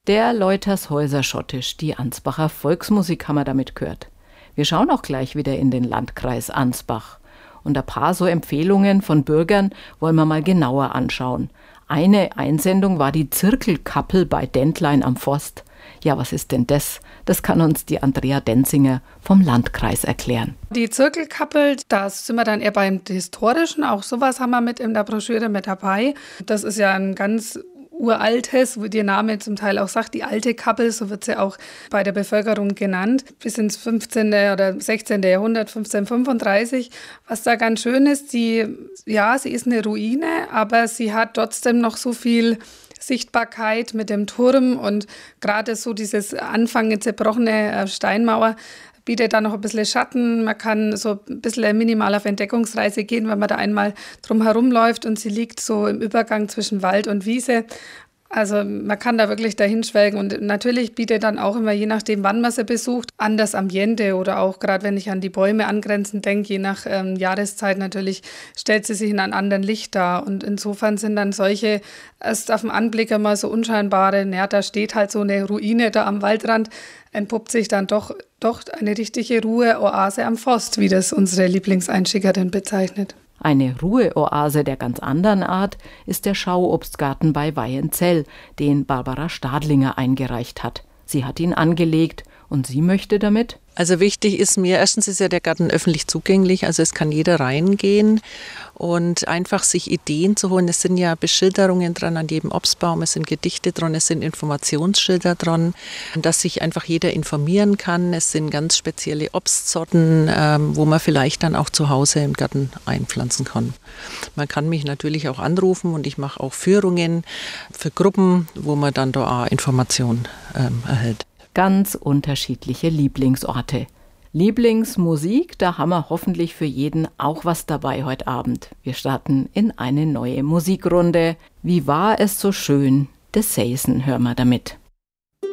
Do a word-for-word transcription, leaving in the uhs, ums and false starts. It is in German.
Der Leutershäuser Schottisch, die Ansbacher Volksmusik haben wir damit gehört. Wir schauen auch gleich wieder in den Landkreis Ansbach. Und ein paar so Empfehlungen von Bürgern wollen wir mal genauer anschauen. Eine Einsendung war die Zirkelkappel bei Dentlein am Forst. Ja, was ist denn das? Das kann uns die Andrea Denzinger vom Landkreis erklären. Die Zirkelkappel, da sind wir dann eher beim Historischen. Auch sowas haben wir mit in der Broschüre mit dabei. Das ist ja ein ganz uraltes, wie der Name zum Teil auch sagt, die alte Kappel, so wird sie auch bei der Bevölkerung genannt, bis ins fünfzehnten oder sechzehnten Jahrhundert, fünfzehnhundertfünfunddreißig. Was da ganz schön ist, die, ja, sie ist eine Ruine, aber sie hat trotzdem noch so viel Sichtbarkeit mit dem Turm und gerade so dieses Anfang zerbrochene Steinmauer bietet da noch ein bisschen Schatten. Man kann so ein bisschen minimal auf Entdeckungsreise gehen, wenn man da einmal drum herum läuft und sie liegt so im Übergang zwischen Wald und Wiese. Also man kann da wirklich dahin schwelgen und natürlich bietet dann auch immer, je nachdem wann man sie besucht, an das Ambiente oder auch gerade wenn ich an die Bäume angrenzend denke, je nach ähm, Jahreszeit natürlich stellt sie sich in einem anderen Licht dar und insofern sind dann solche erst auf den Anblick einmal so unscheinbare, naja, da steht halt so eine Ruine da am Waldrand, entpuppt sich dann doch, doch eine richtige Ruheoase am Forst, wie das unsere Lieblingseinschickerin bezeichnet. Eine Ruheoase der ganz anderen Art ist der Schauobstgarten bei Weienzell, den Barbara Stadlinger eingereicht hat. Sie hat ihn angelegt und sie möchte damit? Also wichtig ist mir, erstens ist ja der Garten öffentlich zugänglich, also es kann jeder reingehen und einfach sich Ideen zu holen. Es sind ja Beschilderungen dran an jedem Obstbaum, es sind Gedichte dran, es sind Informationsschilder dran, dass sich einfach jeder informieren kann. Es sind ganz spezielle Obstsorten, ähm, wo man vielleicht dann auch zu Hause im Garten einpflanzen kann. Man kann mich natürlich auch anrufen und ich mache auch Führungen für Gruppen, wo man dann da auch Informationen ähm, erhält. Ganz unterschiedliche Lieblingsorte. Lieblingsmusik, da haben wir hoffentlich für jeden auch was dabei heute Abend. Wir starten in eine neue Musikrunde. Wie war es so schön? The Season hören wir damit.